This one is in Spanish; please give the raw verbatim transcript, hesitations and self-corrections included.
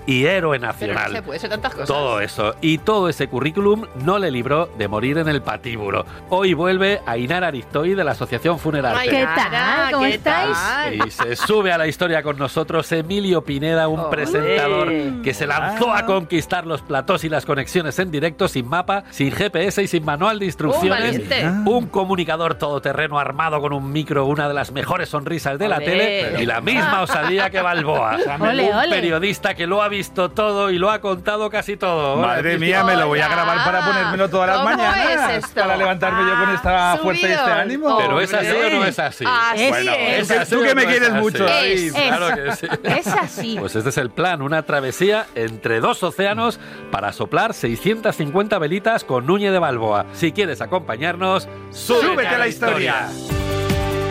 y héroe nacional. Pero no se puede ser tantas cosas. Todo eso. Y todo ese currículum no le libró de morir en el patíbulo. Hoy vuelve Ainara Aristoy de la Asociación Funerarte. ¿Qué tal? ¿Cómo ¿qué estáis? tal? Y se sube a la historia con nosotros Emilio Pineda, un Olé. presentador que se lanzó a conquistar los platós y las conexiones en directo sin mapa, sin G P S y sin manual de instrucciones. Un valiente. Un comunicador todoterreno armado con un micro, una de las mejores sonrisas de la Olé. tele y la misma osadía que Balboa. Ole, un ole. periodista que lo ha visto todo y lo ha contado casi todo. Madre Hola, mía, me lo voy a Hola. grabar para ponérmelo todas las ¿Cómo mañanas. es esto? Para levantarme yo con esta Ah, fuerza y este subido. ánimo. ¿Pero es así o no es así? Así Bueno, es. tú que- tú que me no es quieres así. mucho, David. Es. Claro que sí. Es así. Pues este es el plan, una travesía entre dos océanos para soplar seiscientas cincuenta velitas con Núñez de Balboa. Si quieres acompañarnos, ¡Súbete a la historia!